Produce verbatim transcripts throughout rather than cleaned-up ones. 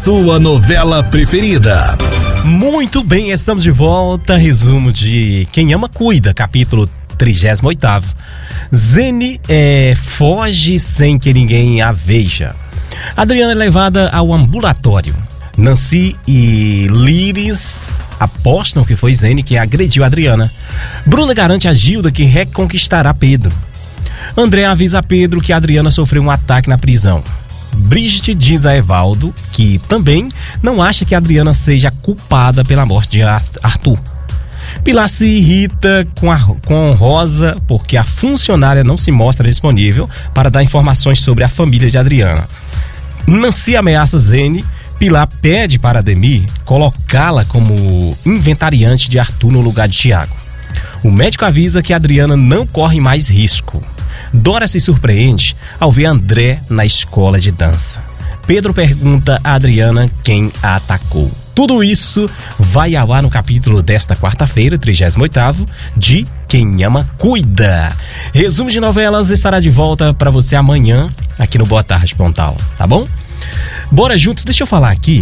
sua novela preferida. Muito bem, estamos de volta. Resumo de Quem Ama Cuida, capítulo trigésimo oitavo. Zene é, foge sem que ninguém a veja. Adriana é levada ao ambulatório. Nancy e Liris apostam que foi Zene que agrediu Adriana. Bruna garante a Gilda que reconquistará Pedro. André avisa a Pedro que Adriana sofreu um ataque na prisão. Brigitte diz a Evaldo que também não acha que Adriana seja culpada pela morte de Arthur. Pilar se irrita com, a, com Rosa porque a funcionária não se mostra disponível para dar informações sobre a família de Adriana. Nancy ameaça Zene. Pilar pede para Ademir colocá-la como inventariante de Arthur no lugar de Tiago. O médico avisa que Adriana não corre mais risco. Dora se surpreende ao ver André na escola de dança. Pedro pergunta a Adriana quem a atacou. Tudo isso vai ao ar no capítulo desta quarta-feira, trigésimo oitavo, de Quem Ama Cuida. Resumo de novelas estará de volta para você amanhã aqui no Boa Tarde Pontal, tá bom? Bora juntos, deixa eu falar aqui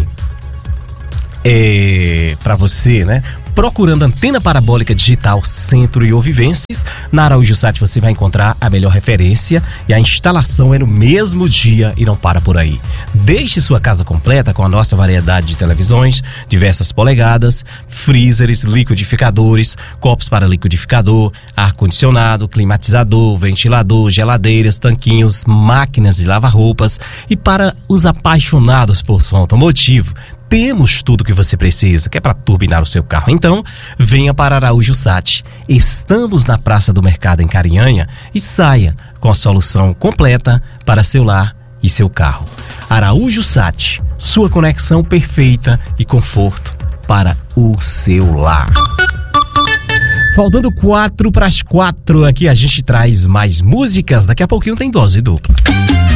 é, para você, né? Procurando antena parabólica digital Centro e Ovivenses, na Araújo Sat você vai encontrar a melhor referência e a instalação é no mesmo dia e não para por aí. Deixe sua casa completa com a nossa variedade de televisões, diversas polegadas, freezers, liquidificadores, copos para liquidificador, ar-condicionado, climatizador, ventilador, geladeiras, tanquinhos, máquinas de lavar roupas e para os apaixonados por som automotivo, temos tudo que você precisa, que é para turbinar o seu carro. Então, venha para Araújo Sat. Estamos na Praça do Mercado em Carinhanha e saia com a solução completa para seu lar e seu carro. Araújo Sat, sua conexão perfeita e conforto para o seu lar. Faltando quatro para as quatro, aqui a gente traz mais músicas. Daqui a pouquinho tem dose dupla.